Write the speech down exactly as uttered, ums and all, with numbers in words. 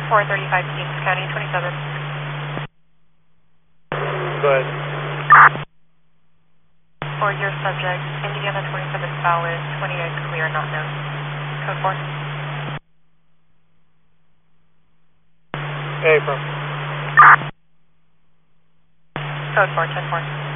four thirty-five Kings County, twenty-seven. Go ahead. For your subject, Indiana twenty-seven valid, twenty-eight clear, not known. Code four. Hey, from. Code four, ten four.